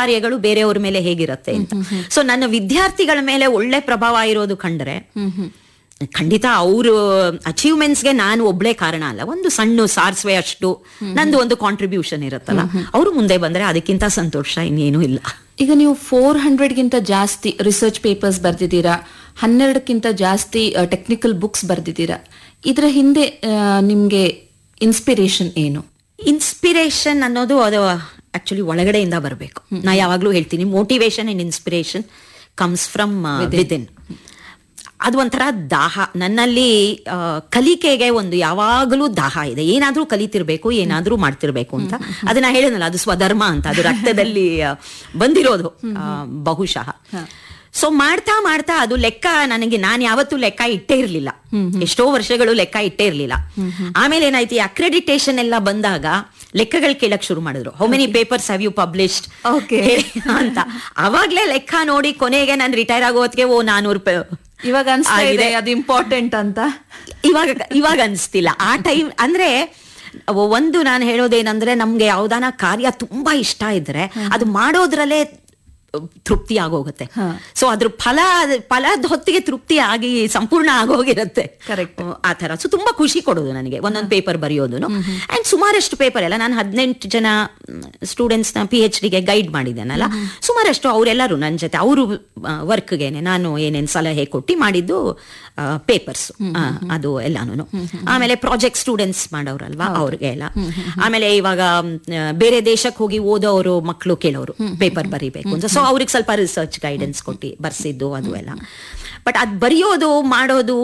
ಕಾರ್ಯಗಳು ಬೇರೆಯವ್ರ ಮೇಲೆ ಹೇಗಿರುತ್ತೆ ಅಂತ. ಸೊ ನನ್ನ ವಿದ್ಯಾರ್ಥಿಗಳ ಮೇಲೆ ಒಳ್ಳೆ ಪ್ರಭಾವ ಇರೋದು ಕಂಡ್ರೆ ಖಂಡಿತ ಅವರು ಅಚೀವ್ಮೆಂಟ್ಸ್ಗೆ ನಾನು ಒಬ್ಳೆ ಕಾರಣ ಅಲ್ಲ, ಒಂದು ಸಣ್ಣ ಸಾರ್ಸ್ವೆ ಅಷ್ಟು ನಂದು ಒಂದು ಕಾಂಟ್ರಿಬ್ಯೂಷನ್ ಇರುತ್ತಲ್ಲ, ಅವರು ಮುಂದೆ ಬಂದ್ರೆ ಅದಕ್ಕಿಂತ ಸಂತೋಷ ಇನ್ನೇನು ಇಲ್ಲ. ಈಗ ನೀವು 400ಗಿಂತ ಜಾಸ್ತಿ ರಿಸರ್ಚ್ ಪೇಪರ್ಸ್ ಬರ್ದಿದ್ದೀರಾ, 12ಕ್ಕಿಂತ ಜಾಸ್ತಿ ಟೆಕ್ನಿಕಲ್ ಬುಕ್ಸ್ ಬರ್ದಿದ್ದೀರಾ. ಇದರ ಹಿಂದೆ ನಿಮ್ಗೆ ಇನ್ಸ್ಪಿರೇಷನ್ ಏನು? ಇನ್ಸ್ಪಿರೇಷನ್ ಅನ್ನೋದು ಅದು ಆಕ್ಚುಲಿ ಒಳಗಡೆಯಿಂದ ಬರಬೇಕು. ನಾ ಯಾವಾಗ್ಲೂ ಹೇಳ್ತೀನಿ, motivation and inspiration comes from within. ಅದು ಒಂಥರ ದಾಹ ನನ್ನಲ್ಲಿ. ಕಲಿಕೆಗೆ ಒಂದು ಯಾವಾಗಲೂ ದಾಹ ಇದೆ, ಏನಾದ್ರೂ ಕಲಿತಿರ್ಬೇಕು, ಏನಾದ್ರೂ ಮಾಡ್ತಿರ್ಬೇಕು ಅಂತ. ಅದನ್ನ ಹೇಳಿದ್ನಲ್ಲ, ಅದು ಸ್ವಧರ್ಮ ಅಂತ, ಅದು ರಕ್ತದಲ್ಲಿ ಬಂದಿರೋದು ಬಹುಶಃ. ಸೊ ಮಾಡ್ತಾ ಮಾಡ್ತಾ ಅದು ಲೆಕ್ಕ ನನಗೆ, ನಾನು ಯಾವತ್ತೂ ಲೆಕ್ಕ ಇಟ್ಟೇ ಇರ್ಲಿಲ್ಲ, ಎಷ್ಟೋ ವರ್ಷಗಳು ಲೆಕ್ಕ ಇಟ್ಟೇ ಇರ್ಲಿಲ್ಲ. ಆಮೇಲೆ ಏನಾಯ್ತು, ಅಕ್ರೆಡಿಟೇಷನ್ ಎಲ್ಲ ಬಂದಾಗ ಲೆಕ್ಕಗಳು ಕೇಳಕ್ ಶುರು ಮಾಡಿದ್ರು. How many papers have you published ಅಂತ. ಅವಾಗ್ಲೇ ಲೆಕ್ಕ ನೋಡಿ ಕೊನೆಗೆ ನಾನು ರಿಟೈರ್ ಆಗೋ ಹೊತ್ತಿಗೆ 400 ಇವಾಗ ಅದು ಇಂಪಾರ್ಟೆಂಟ್ ಅಂತ ಇವಾಗ ಅನ್ಸ್ತಿಲ್ಲ. ಆ ಟೈಮ್ ಅಂದ್ರೆ ಒಂದು ನಾನು ಹೇಳೋದೇನಂದ್ರೆ, ನಮ್ಗೆ ಯಾವ್ದಾನ ಕಾರ್ಯ ತುಂಬಾ ಇಷ್ಟ ಇದ್ರೆ ಅದು ಮಾಡೋದ್ರಲ್ಲೇ ತೃಪ್ತಿ ಆಗೋಗುತ್ತೆ. ಸೊ ಅದ್ರ ಫಲದ ಹೊತ್ತಿಗೆ ತೃಪ್ತಿ ಆಗಿ ಸಂಪೂರ್ಣ ಆಗೋಗಿರುತ್ತೆ. ಆ ತರ. ಸೊ ತುಂಬಾ ಖುಷಿ ಕೊಡೋದು ನನಗೆ ಒಂದೊಂದು ಪೇಪರ್ ಬರೆಯೋದು. ಅಂಡ್ ಸುಮಾರಷ್ಟು ಪೇಪರ್ ಎಲ್ಲ ನಾನು 18 ಜನ ಸ್ಟೂಡೆಂಟ್ಸ್ ನ PhD ಗೆ ಗೈಡ್ ಮಾಡಿದ್ದೇನಲ್ಲ, ಸುಮಾರಷ್ಟು ಅವರೆಲ್ಲರೂ ನನ್ನ ಜೊತೆ ಅವರು ವರ್ಕ್ಗೆನೆ ನಾನು ಏನೇನು ಸಲಹೆ ಕೊಟ್ಟು ಮಾಡಿದ್ದು ಪೇಪರ್ಸ್ ಅದು ಎಲ್ಲಾನು. ಆಮೇಲೆ ಪ್ರಾಜೆಕ್ಟ್ ಸ್ಟೂಡೆಂಟ್ಸ್ ಮಾಡೋರಲ್ವಾ ಅವ್ರಿಗೆ ಎಲ್ಲ. ಆಮೇಲೆ ಇವಾಗ ಬೇರೆ ದೇಶಕ್ಕೆ ಹೋಗಿ ಓದೋರು ಮಕ್ಕಳು ಕೇಳೋರು ಪೇಪರ್ ಬರಿಬೇಕು ಅಂತ. ಸೊ ಅವ್ರಿಗೆ ಸ್ವಲ್ಪ ರಿಸರ್ಚ್ ಗೈಡೆನ್ಸ್ ಕೊಟ್ಟು ಬರ್ಸಿದ್ದು ಅದು ಎಲ್ಲ. ಬಟ್ ಅದ್ ಬರೆಯೋದು ಮಾಡೋದು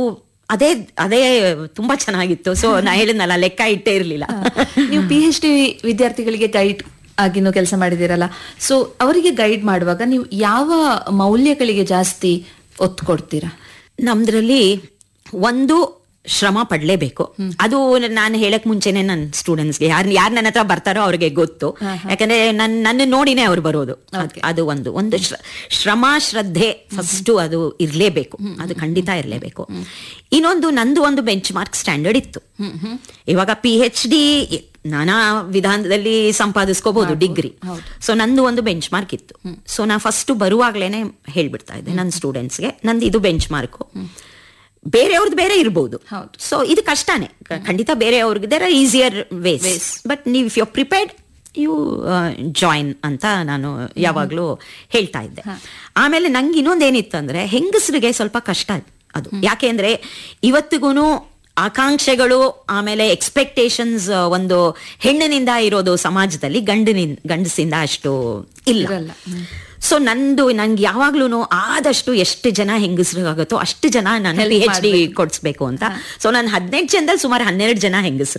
ಅದೇ ತುಂಬಾ ಚೆನ್ನಾಗಿತ್ತು. ಸೊ ನಾ ಹೇಳಿದ್ನಲ್ಲ, ಲೆಕ್ಕ ಇಟ್ಟೇ ಇರ್ಲಿಲ್ಲ. ನೀವು PhD ವಿದ್ಯಾರ್ಥಿಗಳಿಗೆ ಗೈಡ್ ಆಗಿನೂ ಕೆಲಸ ಮಾಡಿದಿರಲ್ಲ, ಸೊ ಅವರಿಗೆ ಗೈಡ್ ಮಾಡುವಾಗ ನೀವು ಯಾವ ಮೌಲ್ಯಗಳಿಗೆ ಜಾಸ್ತಿ ಒತ್ತು ಕೊಡ್ತೀರಾ? ನಮ್ದ್ರಲ್ಲಿ ಒಂದು ಶ್ರಮ ಪಡ್ಲೇಬೇಕು. ಅದು ನಾನು ಹೇಳಕ್ ಮುಂಚೆನೆ ನನ್ನ ಸ್ಟೂಡೆಂಟ್ಸ್ಗೆ ಯಾರು ನನ್ನ ಹತ್ರ ಬರ್ತಾರೋ ಅವ್ರಿಗೆ ಗೊತ್ತು, ಯಾಕಂದ್ರೆ ನನ್ನ ನೋಡಿನೇ ಅವ್ರು ಬರೋದು. ಅದು ಒಂದು ಶ್ರಮ, ಶ್ರದ್ಧೆ ಫಸ್ಟ್ ಅದು ಇರ್ಲೇಬೇಕು, ಅದು ಖಂಡಿತ ಇರ್ಲೇಬೇಕು. ಇನ್ನೊಂದು ನಂದು ಒಂದು ಬೆಂಚ್ ಮಾರ್ಕ್ ಸ್ಟ್ಯಾಂಡರ್ಡ್ ಇತ್ತು. ಇವಾಗ PhD ನಾನಾ ವಿಧಾನದಲ್ಲಿ ಸಂಪಾದಿಸ್ಕೋಬಹುದು ಡಿಗ್ರಿ. ಸೊ ನಂದು ಒಂದು ಬೆಂಚ್ ಮಾರ್ಕ್ ಇತ್ತು. ಸೊ ನಾ ಫಸ್ಟ್ ಬರುವಾಗ್ಲೇನೆ ಹೇಳ್ಬಿಡ್ತಾ ಇದ್ದೆ ನನ್ನ ಸ್ಟೂಡೆಂಟ್ಸ್ಗೆ, ನಂದು ಇದು ಬೆಂಚ್ ಮಾರ್ಕು, ಬೇರೆಯವ್ರದ್ದು ಬೇರೆ ಇರ್ಬೋದು. ಸೊ ಇದು ಕಷ್ಟನೇ ಖಂಡಿತ, ಬೇರೆಯವ್ರಿಗೆ there are easier ways, but ನೀವು if you are prepared you join ಅಂತ ನಾನು ಯಾವಾಗ್ಲೂ ಹೇಳ್ತಾ ಇದ್ದೆ. ಆಮೇಲೆ ನಂಗೆ ಇನ್ನೊಂದೇನಿತ್ತು ಅಂದ್ರೆ, ಹೆಂಗಸರಿಗೆ ಸ್ವಲ್ಪ ಕಷ್ಟ ಅದು. ಯಾಕೆ ಅಂದ್ರೆ ಇವತ್ತಿಗೂ ಆಕಾಂಕ್ಷೆಗಳು ಆಮೇಲೆ ಎಕ್ಸ್ಪೆಕ್ಟೇಷನ್ಸ್ ಒಂದು ಹೆಣ್ಣಿನಿಂದ ಇರೋದು ಸಮಾಜದಲ್ಲಿ ಗಂಡಸಿಂದ ಅಷ್ಟು ಇಲ್ಲ. ಸೊ ನಂಗೆ ಯಾವಾಗ್ಲೂ ಆದಷ್ಟು ಎಷ್ಟು ಜನ ಹೆಂಗಸ್ರಿಗಾಗುತ್ತೋ ಅಷ್ಟು ಜನ ನಾನು PhD ಕೊಡ್ಸ್ಬೇಕು ಅಂತ. ಸೊ ನಾನು 18 ಜನದಲ್ಲಿ ಸುಮಾರು 12 ಜನ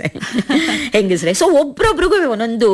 ಹೆಂಗಸ್ರೆ. ಸೊ ಒಬ್ರೊಬ್ರಿಗೂ ಒಂದೊಂದು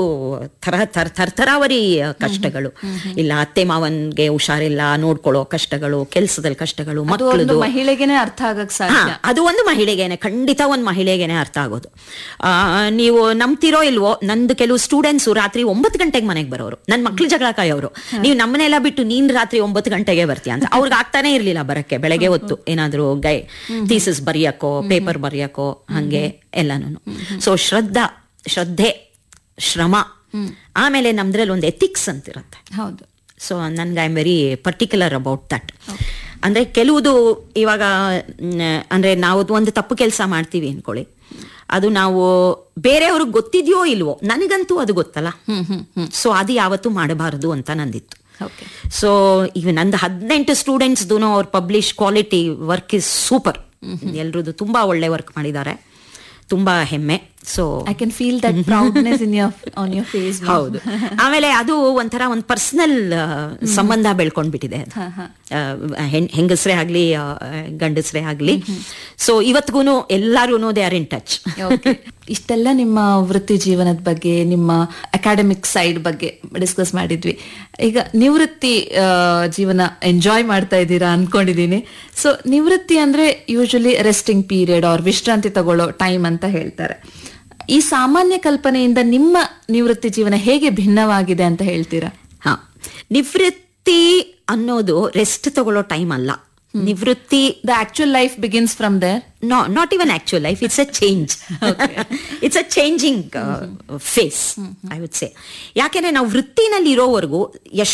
ತರಾವರಿ ಕಷ್ಟಗಳು. ಇಲ್ಲ ಅತ್ತೆ ಮಾವನ್ಗೆ ಹುಷಾರಿಲ್ಲ, ನೋಡ್ಕೊಳ್ಳೋ ಕಷ್ಟಗಳು, ಕೆಲ್ಸದಲ್ಲಿ ಕಷ್ಟಗಳು, ಮಕ್ಕಳದು. ಮಹಿಳೆಗೆನೆ ಅರ್ಥ ಆಗಕ್ ಸಾಧ್ಯ. ಅದು ಒಂದು ಮಹಿಳೆಗೇನೆ, ಖಂಡಿತ ಒಂದು ಮಹಿಳೆಗೇನೆ ಅರ್ಥ ಆಗೋದು. ನೀವು ನಂಬ್ತಿರೋ ಇಲ್ವೋ, ನಂದು ಕೆಲವು ಸ್ಟೂಡೆಂಟ್ಸು ರಾತ್ರಿ 9 ಗಂಟೆಗೆ ಮನೆಗೆ ಬರೋರು, ನನ್ನ ಮಕ್ಳು ಜಗಳ ಕಾಯೋರು. ನೀವು ನಮ್ಮನೆಲ್ಲ ಬಿಟ್ಟು ನೀನ್ ರಾತ್ರಿ 9 ಗಂಟೆಗೆ ಬರ್ತೀಯ ಅಂತ. ಅವ್ರಿಗೆ ಆಗ್ತಾನೆ ಇರ್ಲಿಲ್ಲ ಬರಕ್ಕೆ. ಬೆಳಗ್ಗೆ ಹೊತ್ತು ಏನಾದ್ರು ಥೀಸಿಸ್ ಬರೆಯಕ್ಕೋ, ಪೇಪರ್ ಬರೆಯಕ್ಕೋ, ಹಂಗೆ ಎಲ್ಲಾನು. ಸೊ ಶ್ರದ್ಧೆ, ಶ್ರಮ, ಆಮೇಲೆ ನಮ್ದ್ರಲ್ಲಿ ಒಂದು ಎಥಿಕ್ಸ್ ಅಂತ ಇರುತ್ತೆ. ಹೌದು. ಸೊ ನನ್ಗೆ I am very particular about that. ಅಂದ್ರೆ ಕೆಲವುದು ಇವಾಗ ಅಂದ್ರೆ ನಾವು ಒಂದು ತಪ್ಪು ಕೆಲಸ ಮಾಡ್ತೀವಿ ಅನ್ಕೊಳ್ಳಿ, ಅದು ನಾವು ಬೇರೆಯವ್ರಿಗೆ ಗೊತ್ತಿದ್ಯೋ ಇಲ್ವೋ, ನನಗಂತೂ ಅದು ಗೊತ್ತಲ್ಲ. ಸೊ ಅದು ಯಾವತ್ತೂ ಮಾಡಬಾರದು ಅಂತ ನಂದಿತ್ತು. ಸೊ ಈಗ ನಂದು 18 ಸ್ಟೂಡೆಂಟ್ಸ್ ಅವ್ರ publish quality work is super. ಎಲ್ರದ್ದು ತುಂಬಾ ಒಳ್ಳೆ ವರ್ಕ್ ಮಾಡಿದ್ದಾರೆ, ತುಂಬಾ ಹೆಮ್ಮೆ. So I can feel that proudness on your face. ಹೌದು. ಆಮೇಲೆ ಅದು ಒಂಥರ ಒಂದು ಪರ್ಸನಲ್ ಸಂಬಂಧ ಬೆಳ್ಕೊಂಡ್ಬಿಟ್ಟಿದೆ, ಹೆಂಗಸ್ರೇ ಆಗ್ಲಿ ಗಂಡಸ್ರೇ ಆಗ್ಲಿ. ಸೊ ಇವತ್ತಿಗೂ ಎಲ್ಲಾರು ದೇ ಆರ್ ಇನ್ ಟಚ್. ಇಷ್ಟೆಲ್ಲ ನಿಮ್ಮ ವೃತ್ತಿ ಜೀವನದ ಬಗ್ಗೆ, ನಿಮ್ಮ ಅಕಾಡೆಮಿಕ್ ಸೈಡ್ ಬಗ್ಗೆ ಡಿಸ್ಕಸ್ ಮಾಡಿದ್ವಿ. ಈಗ ನಿವೃತ್ತಿ ಜೀವನ ಎಂಜಾಯ್ ಮಾಡ್ತಾ ಇದ್ದೀರಾ ಅನ್ಕೊಂಡಿದೀನಿ. ಸೊ ನಿವೃತ್ತಿ ಅಂದ್ರೆ ಯೂಶಲಿ ರೆಸ್ಟಿಂಗ್ ಪೀರಿಯಡ್ ಆರ್ ವಿಶ್ರಾಂತಿ ತಗೊಳ್ಳೋ ಟೈಮ್ ಅಂತ ಹೇಳ್ತಾರೆ. ಈ ಸಾಮಾನ್ಯ ಕಲ್ಪನೆಯಿಂದ ನಿಮ್ಮ ನಿವೃತ್ತಿ ಜೀವನ ಹೇಗೆ ಭಿನ್ನವಾಗಿದೆ ಅಂತ ಹೇಳ್ತೀರಾ? ನಿವೃತ್ತಿ ಅನ್ನೋದು ರೆಸ್ಟ್ ತಗೊಳ್ಳೋ ಟೈಮ್ ಅಲ್ಲ. ನಿವೃತ್ತಿ, the actual life begins from there. Not even actual life, it's a change. It's a changing face I would say. ಯಾಕೆಂದ್ರೆ ನಾವು ವೃತ್ತಿನಲ್ಲಿ ಇರೋವರೆಗೂ